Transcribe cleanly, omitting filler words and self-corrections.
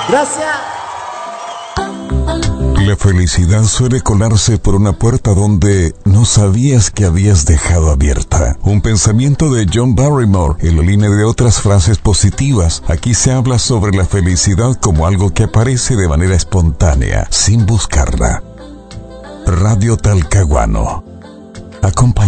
Gracias. La felicidad suele colarse por una puerta donde no sabías que habías dejado abierta. Un pensamiento de John Barrymore en la línea de otras frases positivas. Aquí se habla sobre la felicidad como algo que aparece de manera espontánea, sin buscarla. Radio Talcahuano. Acompaña.